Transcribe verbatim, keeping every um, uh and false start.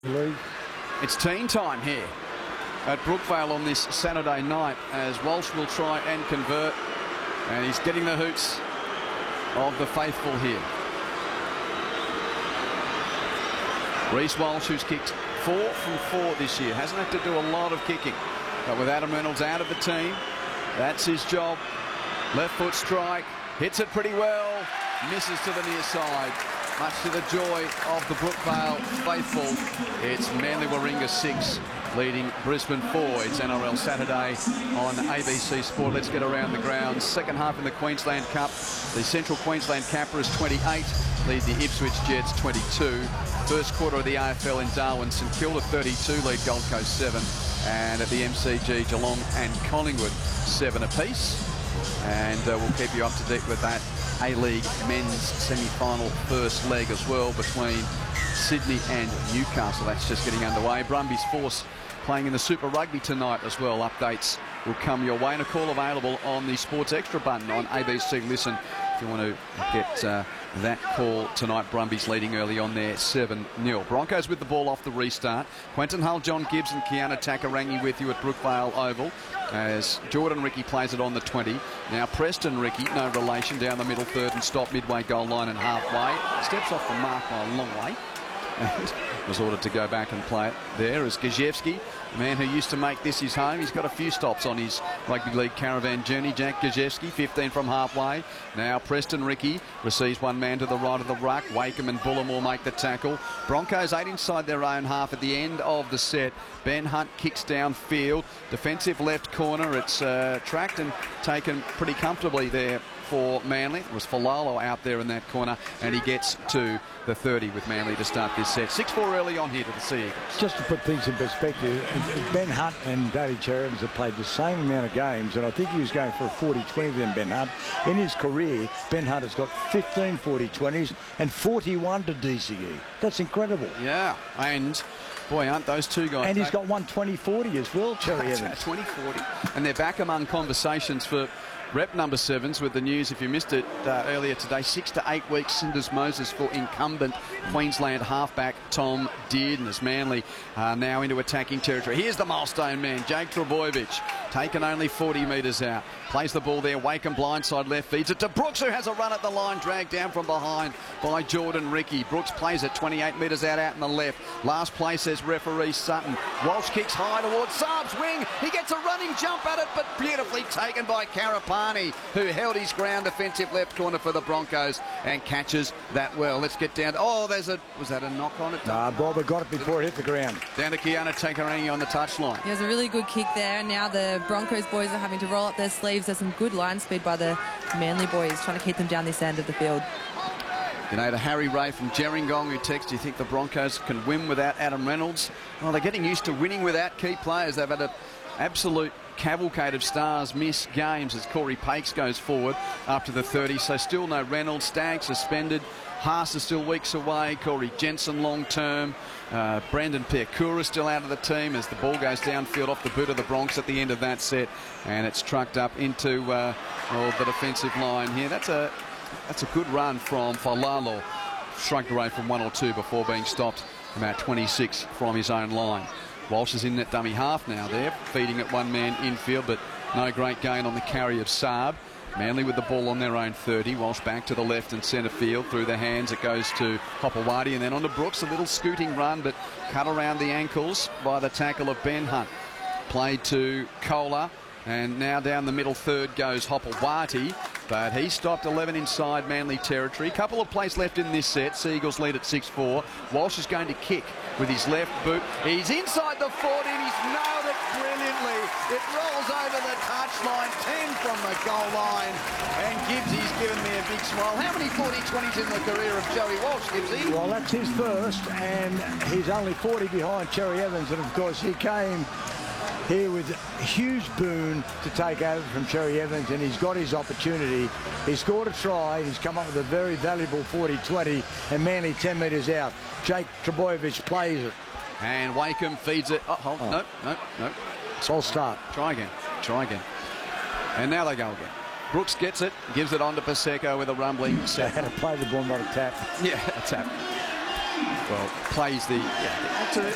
It's teen time here at Brookvale on this Saturday night as Walsh will try and convert, and he's getting the hoots of the faithful here. Reece Walsh, who's kicked four from four this year, hasn't had to do a lot of kicking, but with Adam Reynolds out of the team, that's his job. Left foot strike, hits it pretty well, misses to the near side. Much to the joy of the Brookvale faithful, it's Manly Warringah six leading Brisbane four. It's N R L Saturday on A B C Sport. Let's get around the ground. Second half in the Queensland Cup. The Central Queensland Capras twenty-eight lead the Ipswich Jets twenty-two. First quarter of the A F L in Darwin, St Kilda thirty-two lead Gold Coast seven. And at the M C G, Geelong and Collingwood seven apiece. And uh, we'll keep you up to date with that A-League men's semi-final first leg as well between Sydney and Newcastle. That's just getting underway. Brumbies Force playing in the Super Rugby tonight as well. Updates will come your way, and a call available on the Sports Extra button on A B C Listen if you want to get uh, that call tonight. Brumbies leading early on there seven nil. Broncos with the ball off the restart. Quentin Hull, John Gibbs and Kiana Takarangi with you at Brookvale Oval as Jordan Ricky plays it on the twenty. Now Preston Ricky, no relation, down the middle third and stop midway goal line and halfway. Steps off the mark by a long way. Was ordered to go back and play it there as Gajewski, a man who used to make this his home. He's got a few stops on his rugby league caravan journey. Jack Gajewski, fifteen from halfway. Now Preston Ricky receives one man to the right of the ruck. Wakeham and Bullimore make the tackle. Broncos eight inside their own half at the end of the set. Ben Hunt kicks downfield. Defensive left corner. It's uh, tracked and taken pretty comfortably there for Manly. It was Falalo out there in that corner, and he gets to the thirty with Manly to start this set. six four early on here to the Sea Eagles. Just to put things in perspective, Ben Hunt and Daly Cherry Evans have played the same amount of games, and I think he was going for a forty twenty then, Ben Hunt. In his career, Ben Hunt has got fifteen forty twenties and forty-one to D C E. That's incredible. Yeah, and boy, aren't those two guys. And he's got one twenty forty as well, Cherry Evans. twenty forty. And they're back among conversations for rep number sevens with the news, if you missed it uh, earlier today, six to eight weeks Cinders Moses for incumbent Queensland halfback Tom Dearden as Manly uh, now into attacking territory. Here's the milestone man, Jake Trbojevic, taken only forty metres out. Plays the ball there, Wakeham blindside left, feeds it to Brooks, who has a run at the line, dragged down from behind by Jordan Ricky. Brooks plays it twenty-eight metres out, out in the left. Last play, says referee Sutton. Walsh kicks high towards Saab's wing. He gets a running jump at it, but beautifully taken by Karapani, who held his ground, defensive left corner for the Broncos, and catches that well. Let's get down. Oh, there's a, was that a knock on it? Nah, Bobber got it before it hit the ground. Down to Kiana Takarangi on the touchline. He has a really good kick there. Now the Broncos boys are having to roll up their sleeves. There's some good line speed by the Manly boys, trying to keep them down this end of the field. You know, to Harry Ray from Gerringong, who texts, do you think the Broncos can win without Adam Reynolds? Well, they're getting used to winning without key players. They've had an absolute cavalcade of stars miss games as Corey Pakes goes forward after the thirty. So still no Reynolds. Stagg suspended. Haas is still weeks away. Corey Jensen long term. Uh, Brandon Piakura still out of the team as the ball goes downfield off the boot of the Bronx at the end of that set, and it's trucked up into uh, well, the defensive line here. That's a that's a good run from Falalo. Shrugged away from one or two before being stopped about twenty-six from his own line. Walsh is in that dummy half now there, feeding at one man infield, but no great gain on the carry of Saab. Manly with the ball on their own thirty. Walsh back to the left and centre field. Through the hands it goes to Hopewadi, and then on to Brooks. A little scooting run, but cut around the ankles by the tackle of Ben Hunt. Played to Kohler, and now down the middle third goes Hopewadi, but he stopped eleven inside Manly territory. Couple of plays left in this set. Sea Eagles lead at six four. Walsh is going to kick with his left boot. He's inside the forty, and he's nailed it brilliantly. It rolls over the touchline, ten from the goal line, and Gibbsy's given me a big smile. How many forty twenties in the career of Joey Walsh, Gibbsy? Well, that's his first, and he's only forty behind Cherry Evans, and of course he came here with a huge boon to take over from Cherry Evans, and he's got his opportunity. He scored a try, he's come up with a very valuable forty twenty, and Manly ten metres out. Jake Trbojevic plays it. And Wakeham feeds it. Oh, hold. Oh. No, no, no. False start. Try again. Try again. And now they go again. Brooks gets it, gives it on to Paseko with a rumbling set. They had to play the ball, not a tap. Yeah, a tap. Well, plays the... Yeah, that's a,